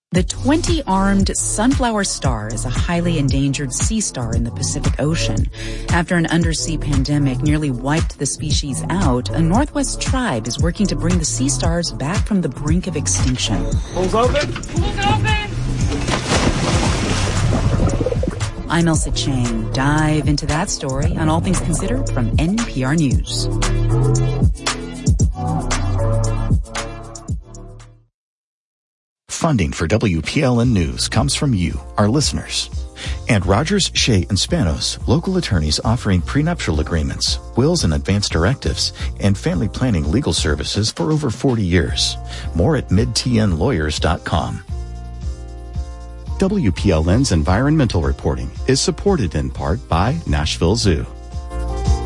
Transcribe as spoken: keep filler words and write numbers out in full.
The twenty-armed sunflower star is a highly endangered sea star in the Pacific Ocean. After an undersea pandemic nearly wiped the species out, a Northwest tribe is working to bring the sea stars back from the brink of extinction. Pools open? Pools open! I'm Elsa Chang. Dive into that story on All Things Considered from N P R News. Funding for W P L N News comes from you, our listeners. And Rogers, Shea and Spanos, local attorneys offering prenuptial agreements, wills and advance directives, and family planning legal services for over forty years. More at mid t n lawyers dot com. W P L N's environmental reporting is supported in part by Nashville Zoo.